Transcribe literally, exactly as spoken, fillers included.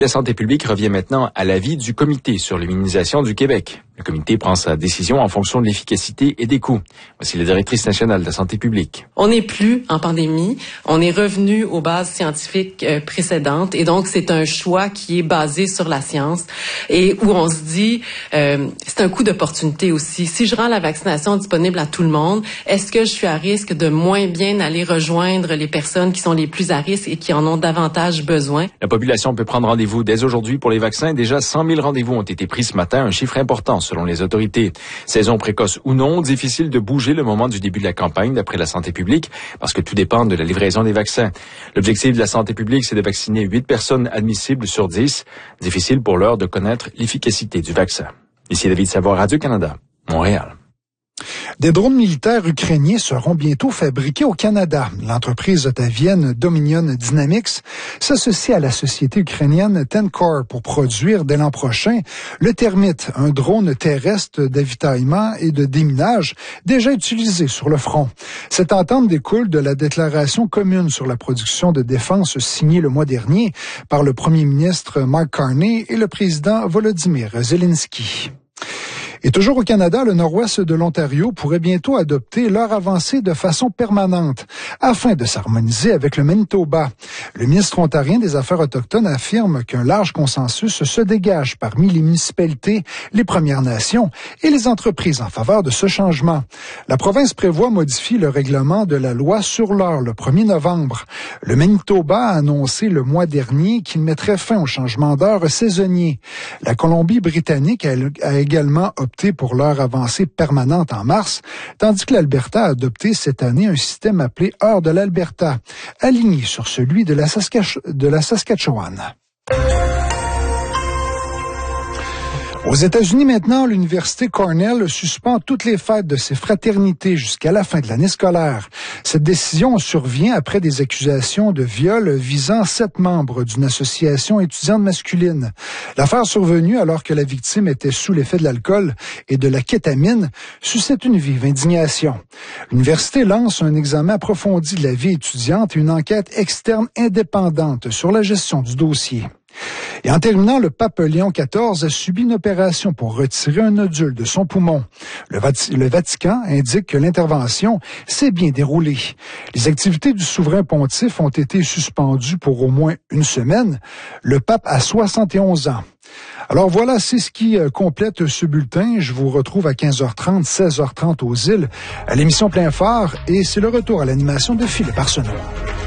La santé publique revient maintenant à l'avis du comité sur l'immunisation du Québec. Le comité prend sa décision en fonction de l'efficacité et des coûts. Voici la directrice nationale de la santé publique. On n'est plus en pandémie. On est revenu aux bases scientifiques euh, précédentes. Et donc, c'est un choix qui est basé sur la science et où on se dit, euh, c'est un coup d'opportunité aussi. Si je rends la vaccination disponible à tout le monde, est-ce que je suis à risque de moins bien aller rejoindre les personnes qui sont les plus à risque et qui en ont davantage besoin? La population peut prendre rendez-vous dès aujourd'hui pour les vaccins. Déjà cent mille rendez-vous ont été pris ce matin, un chiffre important selon les autorités. Saison précoce ou non, difficile de bouger le moment du début de la campagne d'après la santé publique parce que tout dépend de la livraison des vaccins. L'objectif de la santé publique, c'est de vacciner huit personnes admissibles sur dix. Difficile pour l'heure de connaître l'efficacité du vaccin. Ici David Savoie, Radio-Canada, Montréal. Des drones militaires ukrainiens seront bientôt fabriqués au Canada. L'entreprise ottavienne Dominion Dynamics s'associe à la société ukrainienne Tencor pour produire dès l'an prochain le Termite, un drone terrestre d'avitaillement et de déminage déjà utilisé sur le front. Cette entente découle de la déclaration commune sur la production de défense signée le mois dernier par le premier ministre Mark Carney et le président Volodymyr Zelensky. Et toujours au Canada, le nord-ouest de l'Ontario pourrait bientôt adopter l'heure avancée de façon permanente, afin de s'harmoniser avec le Manitoba. Le ministre ontarien des Affaires autochtones affirme qu'un large consensus se dégage parmi les municipalités, les Premières Nations et les entreprises en faveur de ce changement. La province prévoit modifier le règlement de la loi sur l'heure le premier novembre. Le Manitoba a annoncé le mois dernier qu'il mettrait fin au changement d'heure saisonnier. La Colombie-Britannique a, a également opté pour l'heure avancée permanente en mars, tandis que l'Alberta a adopté cette année un système appelé Heure de l'Alberta, aligné sur celui de la, Saskatch- de la Saskatchewan. Aux États-Unis maintenant, l'université Cornell suspend toutes les fêtes de ses fraternités jusqu'à la fin de l'année scolaire. Cette décision survient après des accusations de viol visant sept membres d'une association étudiante masculine. L'affaire survenue alors que la victime était sous l'effet de l'alcool et de la kétamine suscite une vive indignation. L'université lance un examen approfondi de la vie étudiante et une enquête externe indépendante sur la gestion du dossier. Et en terminant, le pape Léon quatorze a subi une opération pour retirer un nodule de son poumon. Le, Vati- le Vatican indique que l'intervention s'est bien déroulée. Les activités du souverain pontife ont été suspendues pour au moins une semaine. Le pape a soixante et onze ans. Alors voilà, c'est ce qui euh, complète ce bulletin. Je vous retrouve à quinze heures trente, seize heures trente aux îles, à l'émission Plein Phare, et c'est le retour à l'animation de Philippe Arsenault.